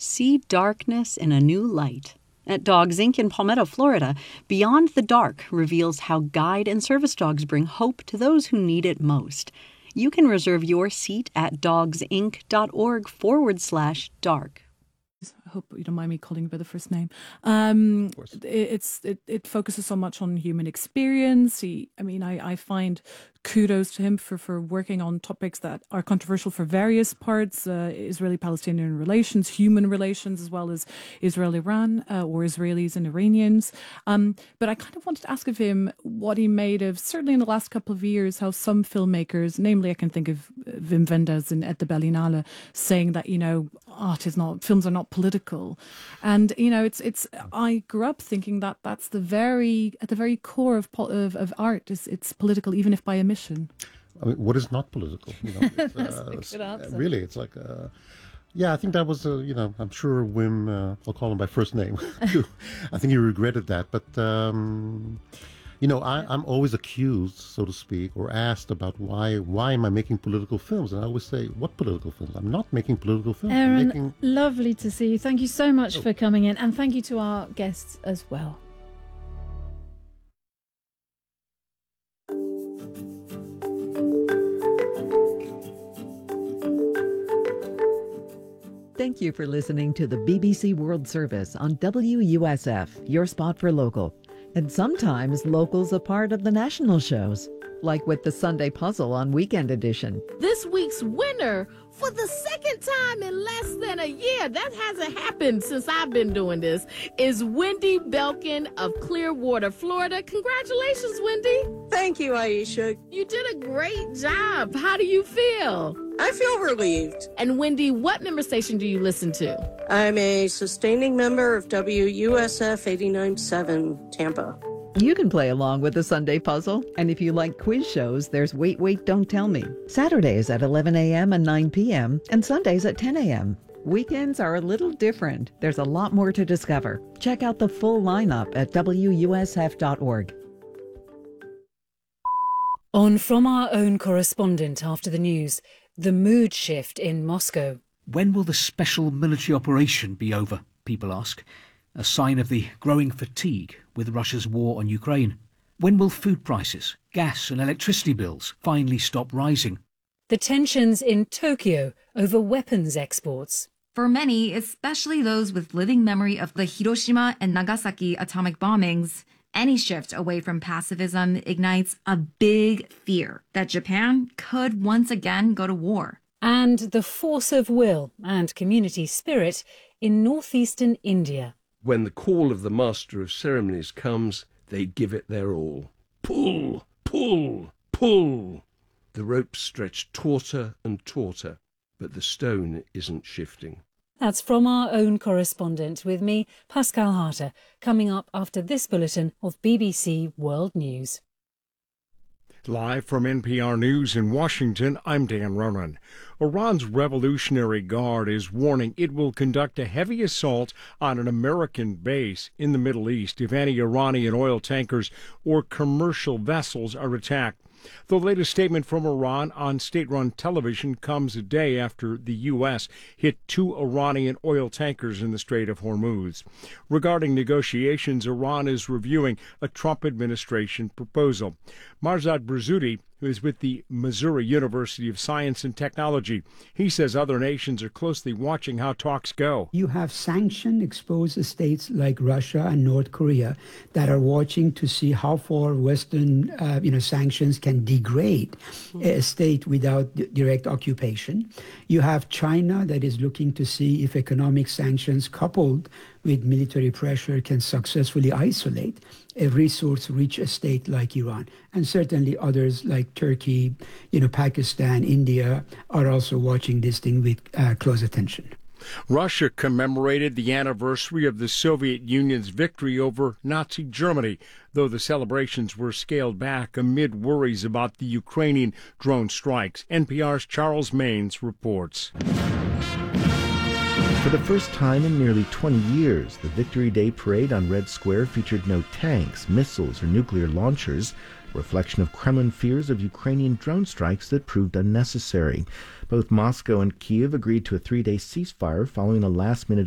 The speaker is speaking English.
See darkness in a new light. At Dogs Inc. in Palmetto, Florida, Beyond the Dark reveals how guide and service dogs bring hope to those who need it most. You can reserve your seat at dogsinc.org/dark. I hope you don't mind me calling you by the first name. It focuses so much on human experience. I find kudos to him for working on topics that are controversial for various parts, Israeli-Palestinian relations, human relations, as well as Israel-Iran or Israelis and Iranians. But I kind of wanted to ask of him what he made of, certainly in the last couple of years, how some filmmakers, namely I can think of Wim Wenders and Ed de Berlinale, saying that, films are not political. And, I grew up thinking that that's at the very core of art. It's political, even if by omission. I mean, what is not political? That's a good answer. Really, it's like, I think that was, I'm sure Wim, I'll call him by first name. I think he regretted that. But, I'm always accused, so to speak, or asked about why am I making political films? And I always say, what political films? I'm not making political films. Aaron, lovely to see you. Thank you so much for coming in. And thank you to our guests as well. Thank you for listening to the BBC World Service on WUSF, your spot for local. And sometimes local's a part of the national shows, like with the Sunday Puzzle on Weekend Edition. This week's winner, for the second time in less than a year, that hasn't happened since I've been doing this, is Wendy Belkin of Clearwater, Florida. Congratulations, Wendy. Thank you, Aisha. You did a great job. How do you feel? I feel relieved. And Wendy, what member station do you listen to? I'm a sustaining member of WUSF 89.7 Tampa. You can play along with the Sunday Puzzle. And if you like quiz shows, there's Wait, Wait, Don't Tell Me. Saturdays at 11 a.m. and 9 p.m. and Sundays at 10 a.m. Weekends are a little different. There's a lot more to discover. Check out the full lineup at WUSF.org. On From Our Own Correspondent after the news, the mood shift in Moscow. When will the special military operation be over, people ask, a sign of the growing fatigue with Russia's war on Ukraine. When will food prices, gas and electricity bills finally stop rising? The tensions in Tokyo over weapons exports. For many, especially those with living memory of the Hiroshima and Nagasaki atomic bombings, any shift away from pacifism ignites a big fear that Japan could once again go to war. And the force of will and community spirit in northeastern India. When the call of the master of ceremonies comes, they give it their all. Pull, pull, pull. The ropes stretch tauter and tauter, but the stone isn't shifting. That's From Our Own Correspondent with me, Pascal Harter, coming up after this bulletin of BBC World News. Live from NPR News in Washington, I'm Dan Ronan. Iran's Revolutionary Guard is warning it will conduct a heavy assault on an American base in the Middle East if any Iranian oil tankers or commercial vessels are attacked. The latest statement from Iran on state-run television comes a day after the U.S. hit 2 Iranian oil tankers in the Strait of Hormuz. Regarding negotiations, Iran is reviewing a Trump administration proposal. Marzad Brzudi, who is with the Missouri University of Science and Technology, he says other nations are closely watching how talks go. You have sanction-exposed states like Russia and North Korea that are watching to see how far Western sanctions can degrade a state without direct occupation. You have China that is looking to see if economic sanctions coupled with military pressure can successfully isolate a resource-rich state like Iran. And certainly others like Turkey, Pakistan, India are also watching this thing with close attention. Russia commemorated the anniversary of the Soviet Union's victory over Nazi Germany, though the celebrations were scaled back amid worries about the Ukrainian drone strikes. NPR's Charles Maynes reports. For the first time in nearly 20 years, the Victory Day parade on Red Square featured no tanks, missiles, or nuclear launchers, a reflection of Kremlin fears of Ukrainian drone strikes that proved unnecessary. Both Moscow and Kyiv agreed to a 3-day ceasefire following a last-minute